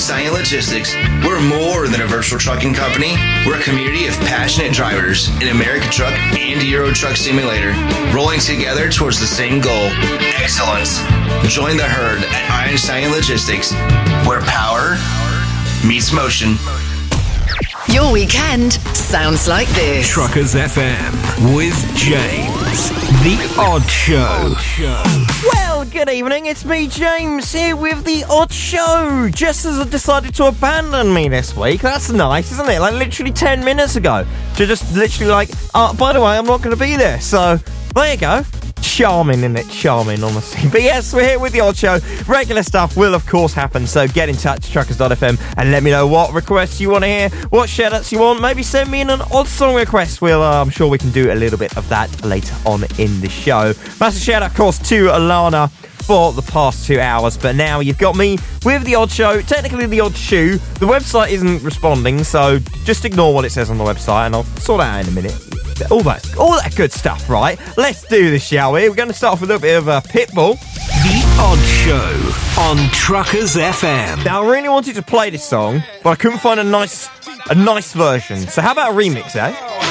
Einstein Logistics. We're more than a virtual trucking company. We're a community of passionate drivers in American Truck and Euro Truck Simulator, rolling together towards the same goal, excellence. Join the herd at Einstein Logistics, where power meets motion. Your weekend sounds like this. Truckers FM with James, The Odd Show. Well, good evening, it's me, James, here with The Odd Show. Just as I decided to abandon me this week. That's nice, isn't it? Like, literally 10 minutes ago. To just literally like, oh, by the way, I'm not going to be there. So, there you go. Charming, isn't it? Charming, honestly. But yes, we're here with The Odd Show. Regular stuff will, of course, happen. So get in touch, truckers.fm, and let me know what requests you want to hear, what shout-outs you want. Maybe send me in an odd song request. I'm sure we can do a little bit of that later on in the show. Massive shout-out, of course, to Alana for the past 2 hours. But now you've got me with The Odd Show, technically The Odd Shoe. The website isn't responding, so just ignore what it says on the website, and I'll sort that out in a minute. All that good stuff, right? Let's do this, shall we? We're going to start off with a little bit of Pitbull. The Odd Show on Truckers FM. Now, I really wanted to play this song, but I couldn't find a nice version. So how about a remix, eh?